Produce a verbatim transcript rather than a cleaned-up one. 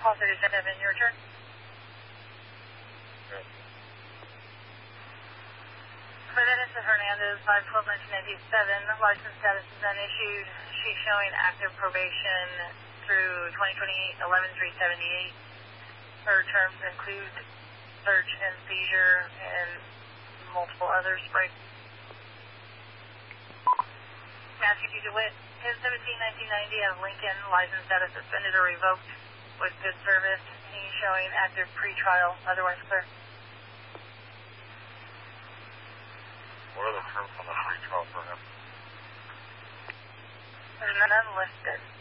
Call thirty-seven, your turn. Good. Vanessa Hernandez, five twelve nineteen ninety-seven, license status is unissued. She's showing active probation through twenty twenty-eight, eleven three seventy-eight. Her terms include search and seizure and multiple others. Right. Matthew D. DeWitt, ten seventeen nineteen ninety of Lincoln, license status suspended or revoked with good service. He's showing active pre-trial, otherwise clear. What are the terms on the free trial for him? There's none listed.